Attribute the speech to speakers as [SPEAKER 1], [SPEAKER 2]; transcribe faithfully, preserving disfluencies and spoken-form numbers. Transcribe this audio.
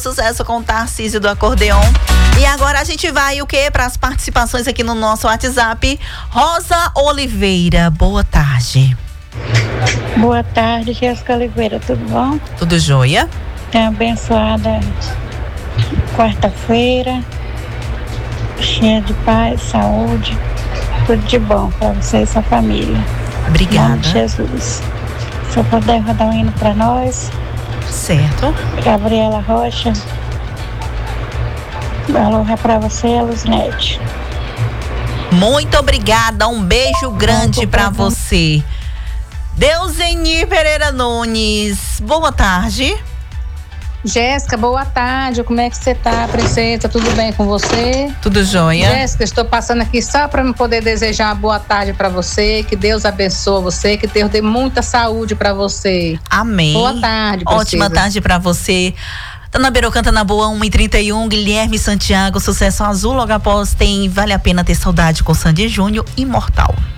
[SPEAKER 1] Sucesso com o Tarcísio do Acordeon. E agora a gente vai o quê? Para as participações aqui no nosso WhatsApp. Rosa Oliveira, boa tarde.
[SPEAKER 2] Boa tarde, Jéssica Oliveira, tudo bom?
[SPEAKER 1] Tudo jóia?
[SPEAKER 2] Tenha abençoada quarta-feira, cheia de paz, saúde, tudo de bom para você e sua família.
[SPEAKER 1] Obrigada.
[SPEAKER 2] Em nome de Jesus. Se eu puder rodar um hino para nós.
[SPEAKER 1] Certo.
[SPEAKER 2] Gabriela Rocha. Aloha para você, Luzinete.
[SPEAKER 1] Muito obrigada, um beijo grande para você. Deuseni Pereira Nunes, boa tarde.
[SPEAKER 3] Jéssica, boa tarde, como é que você tá, princesa? Tudo bem com você?
[SPEAKER 1] Tudo jóia.
[SPEAKER 3] Jéssica, estou passando aqui só para me poder desejar uma boa tarde para você, que Deus abençoe você, que Deus dê muita saúde para você.
[SPEAKER 1] Amém.
[SPEAKER 3] Boa tarde, princesa.
[SPEAKER 1] Ótima tarde para você. Tana Beirô canta na boa, uma e trinta e um, Guilherme Santiago, Sucesso Azul, logo após tem Vale a Pena Ter Saudade com Sandy Júnior, Imortal.